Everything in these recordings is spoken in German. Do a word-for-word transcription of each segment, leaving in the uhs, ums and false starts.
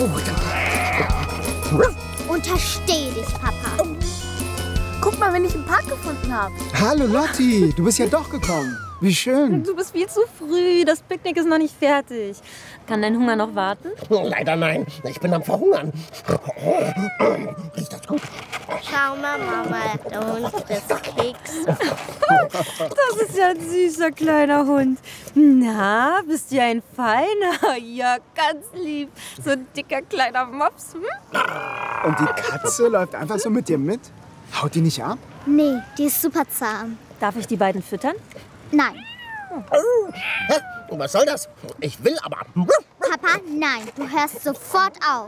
Untersteh dich, Papa. Guck mal, wen ich im Park gefunden habe. Hallo Lotti, du bist ja doch gekommen. Wie schön. Du bist viel zu früh. Das Picknick ist noch nicht fertig. Kann dein Hunger noch warten? Leider nein. Ich bin am Verhungern. Riecht das gut? Schau mal, Mama, der Hund frisst Kekse. Das ist ja ein süßer kleiner Hund. Na, bist du ja ein Feiner? Ja, ganz lieb. So ein dicker kleiner Mops. Hm? Und die Katze läuft einfach so mit dir mit? Haut die nicht ab? Nee, die ist super zahm. Darf ich die beiden füttern? Nein. Hä? Was soll das? Ich will aber. Papa, nein, du hörst sofort auf.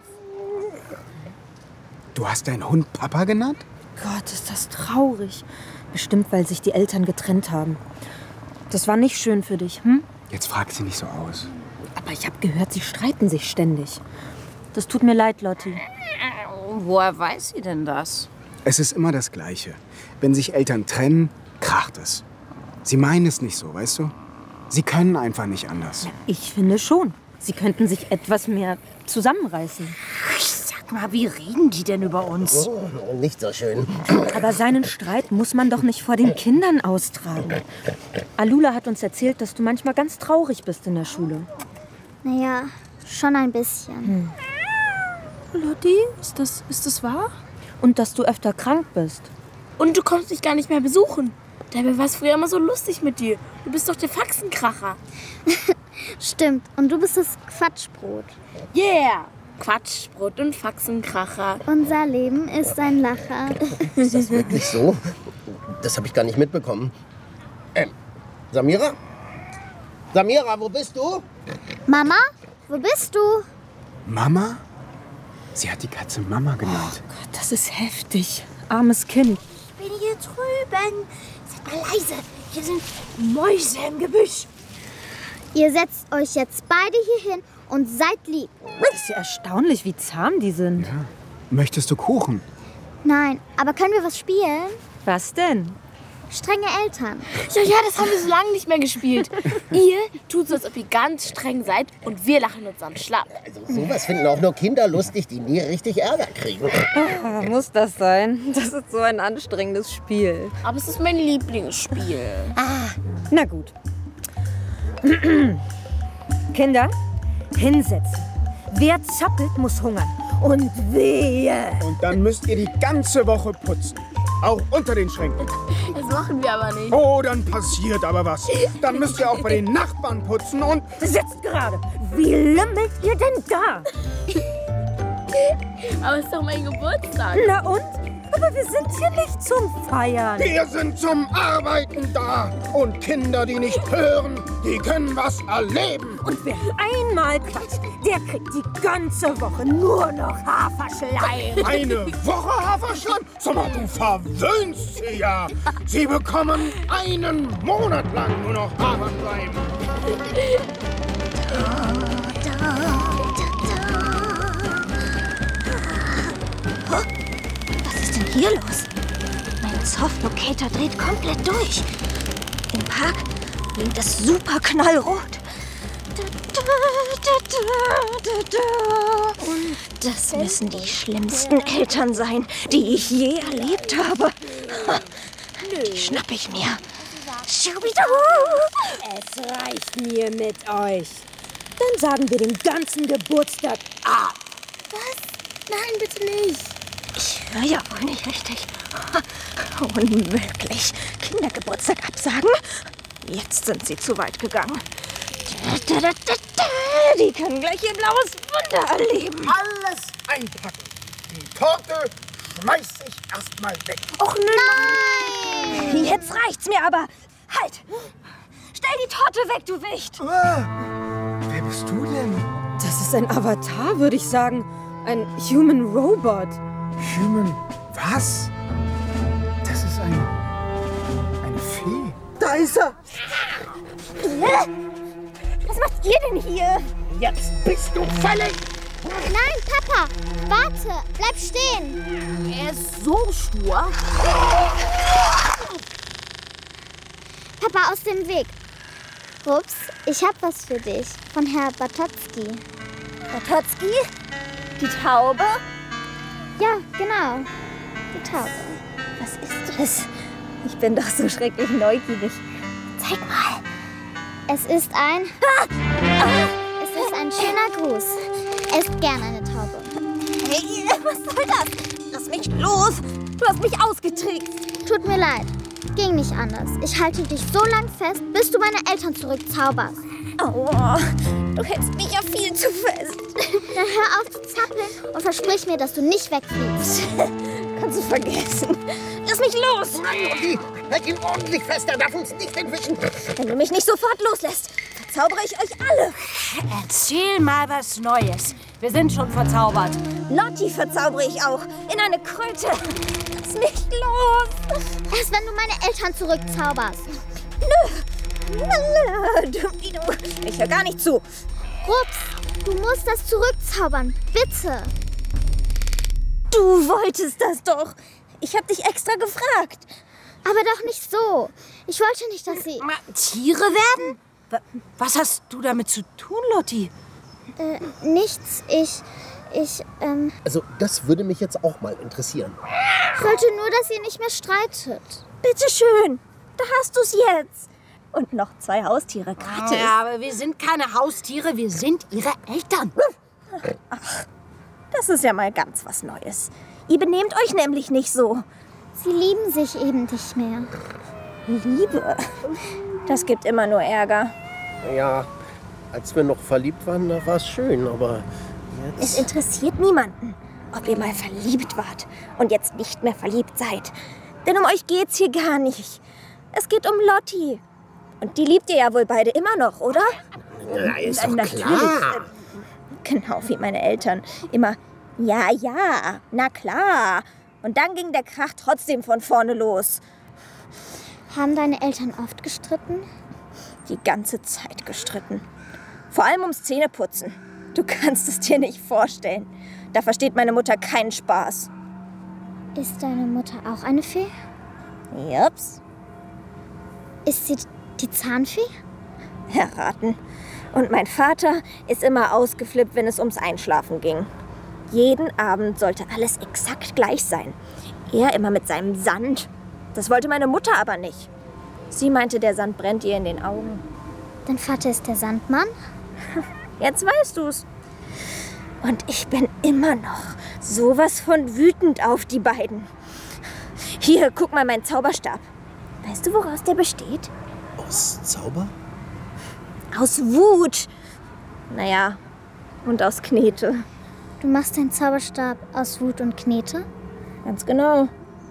Du hast deinen Hund Papa genannt? Gott, ist das traurig. Bestimmt, weil sich die Eltern getrennt haben. Das war nicht schön für dich, hm? Jetzt frag sie nicht so aus. Aber ich habe gehört, sie streiten sich ständig. Das tut mir leid, Lotti. Woher weiß sie denn das? Es ist immer das Gleiche. Wenn sich Eltern trennen, kracht es. Sie meinen es nicht so, weißt du? Sie können einfach nicht anders. Ich finde schon. Sie könnten sich etwas mehr zusammenreißen. Sag mal, wie reden die denn über uns? Oh, nicht so schön. Aber seinen Streit muss man doch nicht vor den Kindern austragen. Alula hat uns erzählt, dass du manchmal ganz traurig bist in der Schule. Naja, schon ein bisschen. Hm. Lotti, ist das, ist das wahr? Und dass du öfter krank bist. Und du kommst mich gar nicht mehr besuchen. Dabei war es früher immer so lustig mit dir. Du bist doch der Faxenkracher. Stimmt, und du bist das Quatschbrot. Yeah! Quatschbrot und Faxenkracher. Unser Leben ist ein Lacher. Ist das wirklich so? Das habe ich gar nicht mitbekommen. Ähm, Samira? Samira, wo bist du? Mama, wo bist du? Mama? Sie hat die Katze Mama genannt. Oh Gott, das ist heftig. Armes Kind. Ich bin hier drüben. Seid mal leise. Hier sind Mäuse im Gebüsch. Ihr setzt euch jetzt beide hier hin und seid lieb. Das ist ja erstaunlich, wie zahm die sind. Ja. Möchtest du Kuchen? Nein, aber können wir was spielen? Was denn? Strenge Eltern. Ja, ja, das haben wir so lange nicht mehr gespielt. Ihr tut so, als ob ihr ganz streng seid und wir lachen uns am Schlapp. Also sowas finden auch nur Kinder lustig, die nie richtig Ärger kriegen. Ah, muss das sein? Das ist so ein anstrengendes Spiel. Aber es ist mein Lieblingsspiel. Ah, na gut. Kinder, hinsetzen. Wer zappelt, muss hungern. Und wehe! Und dann müsst ihr die ganze Woche putzen. Auch unter den Schränken. Das machen wir aber nicht. Oh, dann passiert aber was. Dann müsst ihr auch bei den Nachbarn putzen und... Sitzt gerade. Wie lümmelt ihr denn da? Aber es ist doch mein Geburtstag. Na und? Aber wir sind hier nicht zum Feiern. Wir sind zum Arbeiten da. Und Kinder, die nicht hören, die können was erleben. Und wer einmal quatscht, der kriegt die ganze Woche nur noch Haferschleim. Eine Woche Haferschleim? Sag mal, du verwöhnst sie ja. Sie bekommen einen Monat lang nur noch Haferschleim. Was ist denn hier los? Mein Soft-Locator dreht komplett durch. Im Park blinkt es super knallrot. Und das müssen die schlimmsten Eltern sein, die ich je erlebt habe. Die schnapp ich mir. Es reicht mir mit euch. Dann sagen wir den ganzen Geburtstag ab. Was? Nein, bitte nicht. Ich höre ja wohl nicht richtig. Unmöglich. Kindergeburtstag absagen? Jetzt sind sie zu weit gegangen. Die können gleich ihr blaues Wunder erleben. Alles einpacken. Die Torte schmeiß ich erstmal weg. Och nein! Jetzt reicht's mir aber. Halt! Stell die Torte weg, du Wicht! Ah, wer bist du denn? Das ist ein Avatar, würde ich sagen. Ein Human Robot. Human. Was? Das ist ein... eine Fee. Da ist er! Was macht ihr denn hier? Jetzt bist du fällig! Nein, Papa! Warte! Bleib stehen! Er ist so stur. Papa, aus dem Weg! Ups, ich hab was für dich. Von Herr Batotzki. Batotzki? Die Taube? Ja, genau. Die Taube. Was ist das? Ich bin doch so schrecklich neugierig. Zeig mal. Es ist ein... Es ist ein schöner Gruß. Er isst gerne eine Taube. Hey, was soll das? Lass mich los. Du hast mich ausgetrickst. Tut mir leid. Ging nicht anders. Ich halte dich so lang fest, bis du meine Eltern zurückzauberst. Aua, du hältst mich ja viel zu fest. Dann hör auf zu zappeln und versprich mir, dass du nicht wegfliegst. Kannst du vergessen. Lass mich los. Lotti, halt ihn ordentlich fest, er darf uns nicht entwischen. Wenn du mich nicht sofort loslässt, verzaubere ich euch alle. Erzähl mal was Neues. Wir sind schon verzaubert. Lotti verzaubere ich auch. In eine Kröte. Lass mich los. Erst wenn du meine Eltern zurückzauberst. Du, ich höre gar nicht zu. Rups, du musst das zurückzaubern. Bitte. Du wolltest das doch. Ich habe dich extra gefragt. Aber doch nicht so. Ich wollte nicht, dass sie... Tiere werden? Was hast du damit zu tun, Lotti? Äh, nichts. Ich... Ich, ähm... Also, das würde mich jetzt auch mal interessieren. Ich wollte nur, dass ihr nicht mehr streitet. Bitteschön. Da hast du's jetzt. Und noch zwei Haustiere gratis. Ja, aber wir sind keine Haustiere, wir sind ihre Eltern. Ach, das ist ja mal ganz was Neues. Ihr benehmt euch nämlich nicht so. Sie lieben sich eben nicht mehr. Liebe? Das gibt immer nur Ärger. Ja, als wir noch verliebt waren, da war es schön, aber jetzt... Es interessiert niemanden, ob ihr mal verliebt wart und jetzt nicht mehr verliebt seid. Denn um euch geht's hier gar nicht. Es geht um Lotti. Und die liebt ihr ja wohl beide immer noch, oder? Ja, ist doch Natürlich. klar. Genau wie meine Eltern. Immer, ja, ja, na klar. Und dann ging der Krach trotzdem von vorne los. Haben deine Eltern oft gestritten? Die ganze Zeit gestritten. Vor allem ums Zähneputzen. Du kannst es dir nicht vorstellen. Da versteht meine Mutter keinen Spaß. Ist deine Mutter auch eine Fee? Jups. Ist sie die Zahnfee? Erraten. Und mein Vater ist immer ausgeflippt, wenn es ums Einschlafen ging. Jeden Abend sollte alles exakt gleich sein. Er immer mit seinem Sand. Das wollte meine Mutter aber nicht. Sie meinte, der Sand brennt ihr in den Augen. Dein Vater ist der Sandmann? Jetzt weißt du's. Und ich bin immer noch sowas von wütend auf die beiden. Hier, guck mal meinen Zauberstab. Weißt du, woraus der besteht? Aus Zauber? Aus Wut. Naja, und aus Knete. Du machst deinen Zauberstab aus Wut und Knete? Ganz genau.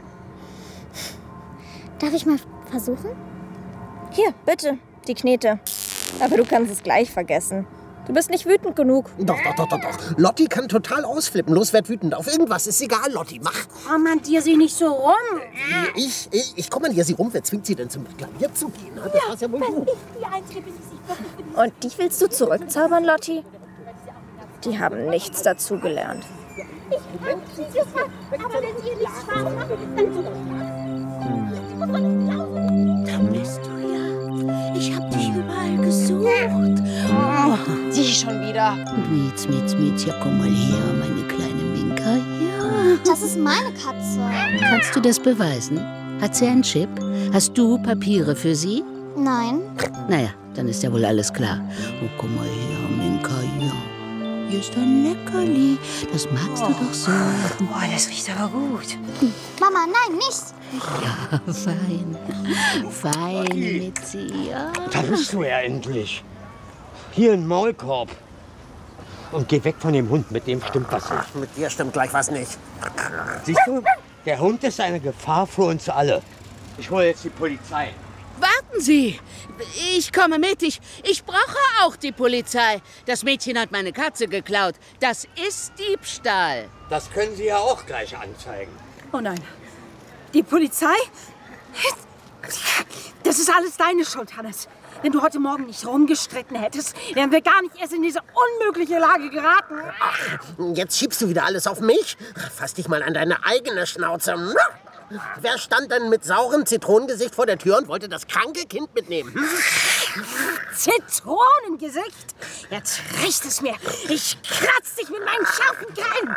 Darf ich mal versuchen? Hier, bitte, die Knete. Aber du kannst es gleich vergessen. Du bist nicht wütend genug. Doch, doch, doch, doch, doch. Lotti kann total ausflippen. Los, werd wütend auf irgendwas. Ist egal, Lotti, mach. Kommandier sie nicht so rum. Ich, ich, ich kommandiere sie rum. Wer zwingt sie denn zum Klavier zu gehen? Das war's ja wohl du. Und die willst du zurückzaubern, Lotti? Die haben nichts dazugelernt. Da bist du ja. Ich hab dich überall gesucht. Oh, die schon wieder. Mietz, Mietz, Mietz, ja komm mal her, meine kleine Minka. Ja. Das ist meine Katze. Kannst du das beweisen? Hat sie einen Chip? Hast du Papiere für sie? Nein. Naja, dann ist ja wohl alles klar. Oh, komm mal her, Minka, ja. Hier ist ein Leckerli. Das magst du doch so. Boah, das riecht aber gut. Mama, nein, nicht. Ja, fein. Fein, Mitzi, ja. Da bist du ja endlich. Hier ein Maulkorb. Und geh weg von dem Hund, mit dem stimmt was nicht. Ach, mit dir stimmt gleich was nicht. Siehst du, der Hund ist eine Gefahr für uns alle. Ich hole jetzt die Polizei. Warten Sie! Ich komme mit. Ich, ich brauche auch die Polizei. Das Mädchen hat meine Katze geklaut. Das ist Diebstahl. Das können Sie ja auch gleich anzeigen. Oh nein. Die Polizei? Das ist alles deine Schuld, Hannes. Wenn du heute Morgen nicht rumgestritten hättest, wären wir gar nicht erst in diese unmögliche Lage geraten. Ach, jetzt schiebst du wieder alles auf mich? Fass dich mal an deine eigene Schnauze. Wer stand denn mit saurem Zitronengesicht vor der Tür und wollte das kranke Kind mitnehmen? Hm? Zitronengesicht? Jetzt reicht es mir. Ich kratz dich mit meinen scharfen Krallen.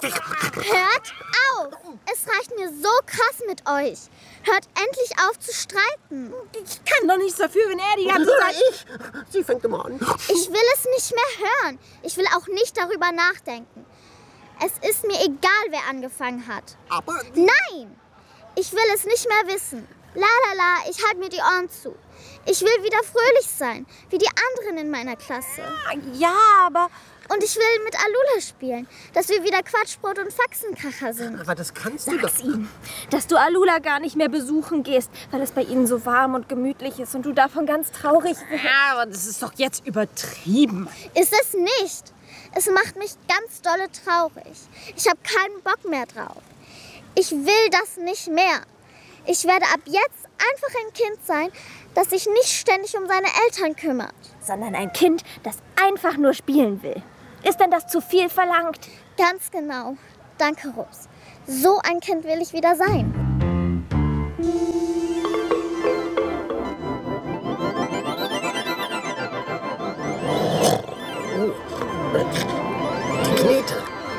Hört auf! Es reicht mir so krass mit euch. Hört endlich auf zu streiten. Ich kann doch nichts dafür, wenn er die ganze Zeit... Ich? Sie fängt immer an. Ich will es nicht mehr hören. Ich will auch nicht darüber nachdenken. Es ist mir egal, wer angefangen hat. Aber... Nein! Ich will es nicht mehr wissen. La la la, ich halte mir die Ohren zu. Ich will wieder fröhlich sein, wie die anderen in meiner Klasse. Ja, aber... Und ich will mit Alula spielen, dass wir wieder Quatschbrot und Faxenkracher sind. Aber das kannst du doch... Sag's ihm, dass du Alula gar nicht mehr besuchen gehst, weil es bei ihnen so warm und gemütlich ist und du davon ganz traurig bist. Ja, aber das ist doch jetzt übertrieben. Ist es nicht. Es macht mich ganz dolle traurig. Ich habe keinen Bock mehr drauf. Ich will das nicht mehr. Ich werde ab jetzt einfach ein Kind sein, das sich nicht ständig um seine Eltern kümmert. Sondern ein Kind, das einfach nur spielen will. Ist denn das zu viel verlangt? Ganz genau. Danke, Rups. So ein Kind will ich wieder sein. Die Knete.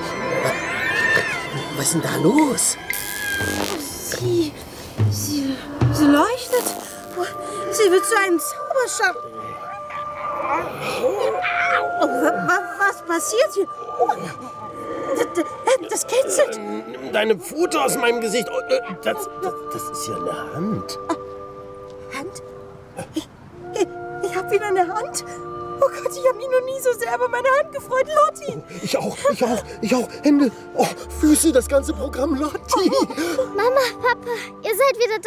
Was ist denn da los? Sie, sie, sie leuchtet. Sie wird zu einem Zauberstab. Oh, was, was passiert hier? Oh, das, das kitzelt. Deine Pfote aus meinem Gesicht. Oh, das, das, das ist ja eine Hand. Hand? Ich, ich, ich hab wieder eine Hand. Oh Gott, ich habe mich noch nie so sehr über meine Hand gefreut, Lotti. Ich auch, ich auch, ich auch. Hände, oh, Füße, das ganze Programm, Lotti. Mama, Papa, ihr seid wieder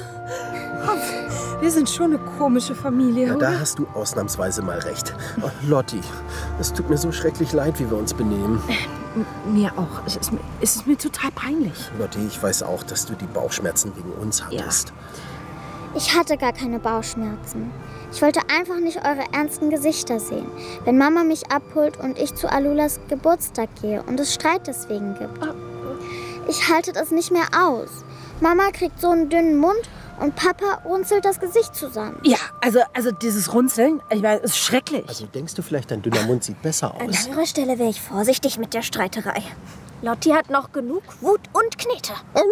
da. Wir sind schon eine komische Familie, Ja, oder? da hast du ausnahmsweise mal recht. Oh, Lotti, es tut mir so schrecklich leid, wie wir uns benehmen. Mir auch. Es ist, mir- es ist mir total peinlich. Lotti, ich weiß auch, dass du die Bauchschmerzen wegen uns hattest. Ich hatte gar keine Bauchschmerzen. Ich wollte einfach nicht eure ernsten Gesichter sehen, wenn Mama mich abholt und ich zu Alulas Geburtstag gehe und es Streit deswegen gibt. Ich halte das nicht mehr aus. Mama kriegt so einen dünnen Mund und Papa runzelt das Gesicht zusammen. Ja, also, also dieses Runzeln, ich meine, ist schrecklich. Also denkst du vielleicht, dein dünner Mund sieht besser An aus? anderer Stelle wäre ich vorsichtig mit der Streiterei. Lotti hat noch genug Wut und Knete.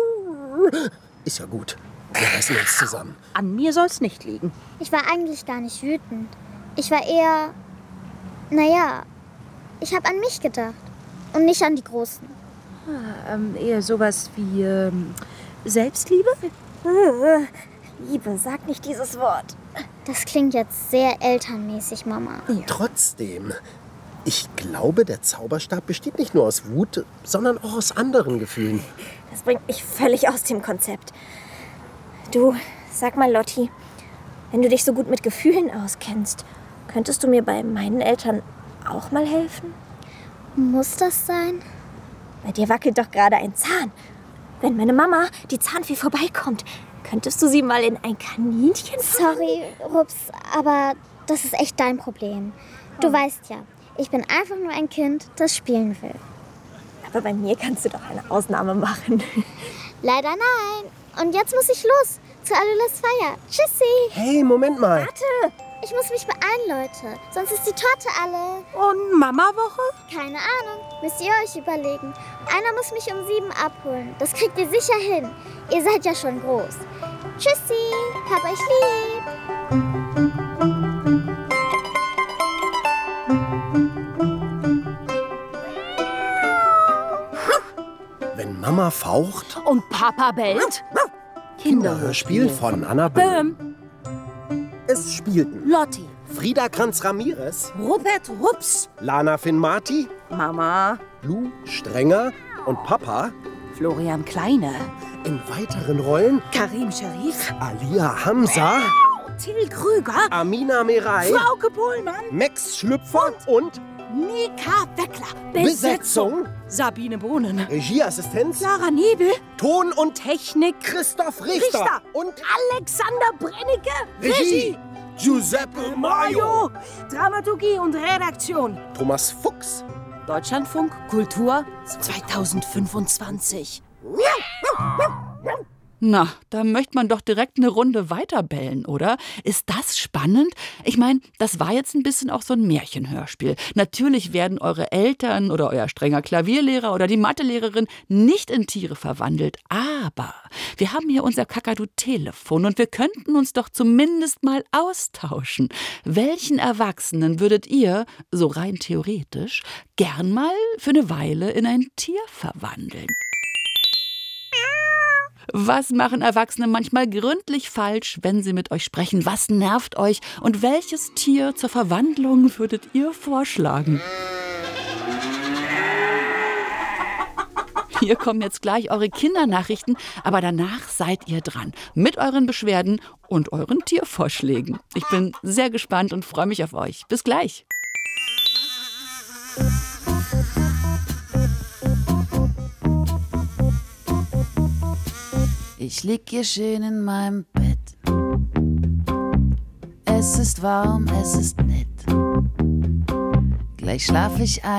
Ist ja gut. Wir reißen uns zusammen. An mir soll es nicht liegen. Ich war eigentlich gar nicht wütend. Ich war eher, naja, ich habe an mich gedacht und nicht an die Großen. Ähm, eher sowas wie ähm, Selbstliebe? Äh, Liebe, sag nicht dieses Wort. Das klingt jetzt sehr elternmäßig, Mama. Trotzdem, ich glaube, der Zauberstab besteht nicht nur aus Wut, sondern auch aus anderen Gefühlen. Das bringt mich völlig aus dem Konzept. Du, sag mal, Lotti, wenn du dich so gut mit Gefühlen auskennst, könntest du mir bei meinen Eltern auch mal helfen? Muss das sein? Bei dir wackelt doch gerade ein Zahn. Wenn meine Mama, die Zahnfee, vorbeikommt, könntest du sie mal in ein Kaninchen fangen? Sorry, Rups, aber das ist echt dein Problem. Du weißt ja, ich bin einfach nur ein Kind, das spielen will. Aber bei mir kannst du doch eine Ausnahme machen. Leider nein. Und jetzt muss ich los zu Alulas Feier. Tschüssi. Hey, Moment mal. Warte. Ich muss mich beeilen, Leute. Sonst ist die Torte alle. Und Mama-Woche? Keine Ahnung. Müsst ihr euch überlegen. Einer muss mich um sieben abholen. Das kriegt ihr sicher hin. Ihr seid ja schon groß. Tschüssi. Hab euch lieb. Wenn Mama faucht, Und Papa bellt? Kinderhörspiel von Anna Böhm. Es spielten Lotti, Frida Kranz-Ramirez, Rupert Rups, Lana Finn-Marti, Mama, Lou Strenger und Papa. Florian Kleine, In weiteren Rollen Karim Sharif, Alia Hamza, Till Krüger, Amina Meray, Frauke Pohlmann, Max Schlüpfer und Nika Weckler, Besetzung, Sabine Bohnen, Regieassistenz, Sarah Nebel, Ton und Technik, Christoph Richter, Richter. und Alexander Brennecke, Regie Giuseppe Maio, Dramaturgie und Redaktion. Thomas Fuchs. Deutschlandfunk Kultur zweitausendfünfundzwanzig. Na, da möchte man doch direkt eine Runde weiterbellen, oder? Ist das spannend? Ich meine, das war jetzt ein bisschen auch so ein Märchenhörspiel. Natürlich werden eure Eltern oder euer strenger Klavierlehrer oder die Mathelehrerin nicht in Tiere verwandelt. Aber wir haben hier unser Kakadu-Telefon und wir könnten uns doch zumindest mal austauschen. Welchen Erwachsenen würdet ihr, so rein theoretisch, gern mal für eine Weile in ein Tier verwandeln? Was machen Erwachsene manchmal gründlich falsch, wenn sie mit euch sprechen? Was nervt euch? Und welches Tier zur Verwandlung würdet ihr vorschlagen? Hier kommen jetzt gleich eure Kindernachrichten, aber danach seid ihr dran. Mit euren Beschwerden und euren Tiervorschlägen. Ich bin sehr gespannt und freue mich auf euch. Bis gleich. Ich lieg hier schön in meinem Bett. Es ist warm, es ist nett. Gleich schlaf ich ein.